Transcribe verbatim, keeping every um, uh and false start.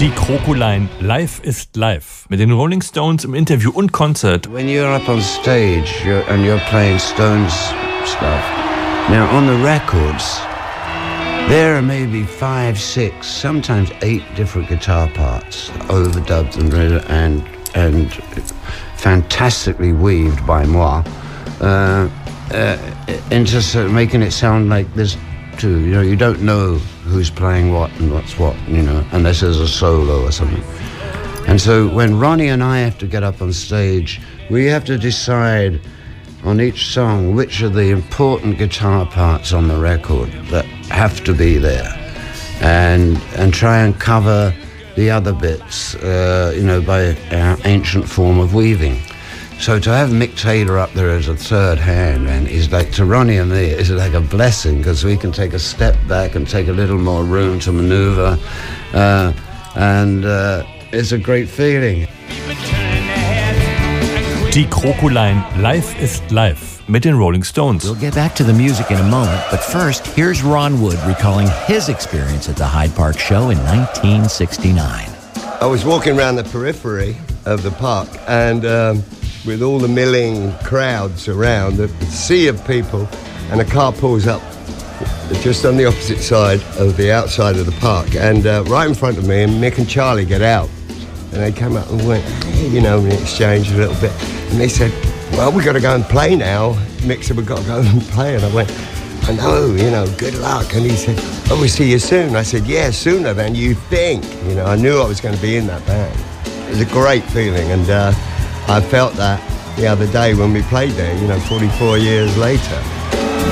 Die Krokulein, live ist live. Mit den Rolling Stones im Interview und Konzert. When you're up on stage you're, and you're playing Stones stuff, now on the records, there are maybe five, six, sometimes eight different guitar parts, overdubbed and and, and fantastically weaved by moi, uh, uh, into sort of making it sound like there's two. You know, you don't know who's playing what and what's what, you know, unless there's a solo or something. And so when Ronnie and I have to get up on stage, we have to decide on each song which are the important guitar parts on the record that have to be there, and and try and cover the other bits, uh, you know, by our ancient form of weaving. So to have Mick Taylor up there as a third hand, and is like, to Ronnie and me, is like a blessing, because we can take a step back and take a little more room to maneuver, uh, and uh, it's a great feeling. Die Krokulein, live ist live mit den Rolling Stones. We'll get back to the music in a moment, but first, here's Ron Wood recalling his experience at the Hyde Park show in nineteen sixty-nine. I was walking around the periphery of the park, and um, with all the milling crowds around, the sea of people, and a car pulls up just on the opposite side of the outside of the park, and uh, right in front of me, and Mick and Charlie get out, and they came up and went, hey, you know, and exchanged a little bit, and they said, well, we've got to go and play now. Mick said, we've got to go and play, and I went, I know, you know, good luck. And he said, oh, we'll see you soon. I said, yeah, sooner than you think. You know, I knew I was going to be in that band. It was a great feeling, and uh, I felt that the other day when we played there, you know, forty-four years later.